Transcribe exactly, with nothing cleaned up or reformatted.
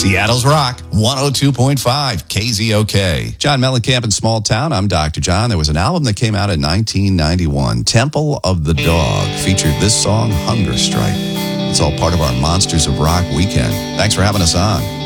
Seattle's Rock, one oh two point five K Z O K. John Mellencamp in Small Town. I'm Doctor John. There was an album that came out in nineteen ninety-one, Temple of the Dog, featured this song, Hunger Strike. It's all part of our Monsters of Rock weekend. Thanks for having us on.